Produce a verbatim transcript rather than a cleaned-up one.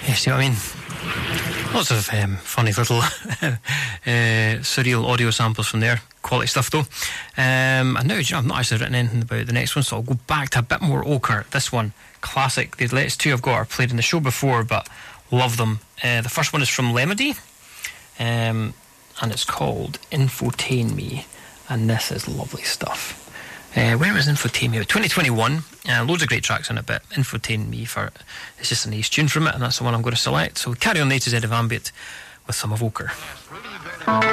You see what I mean? Lots of um, funny little uh, surreal audio samples from there. Quality stuff though. Um, and now, you know, I've not actually written anything about the next one, so I'll go back to a bit more ochre. This one, classic. The latest two I've got are played in the show before, but love them. Uh, the first one is from Lemedy, um, and it's called Infotain Me, and this is lovely stuff. Uh, where was Infotain Me? twenty twenty-one. Uh, loads of great tracks in it, but Infotain Me for it's just a nice tune from it, and that's the one I'm going to select. So carry on the A to Z of Ambient with some of ochre.